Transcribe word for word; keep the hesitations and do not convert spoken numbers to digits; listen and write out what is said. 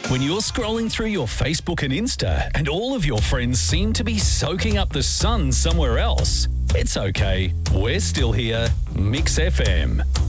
When you're scrolling through your Facebook and Insta and all of your friends seem to be soaking up the sun somewhere else, it's okay. We're still here. Mix F M.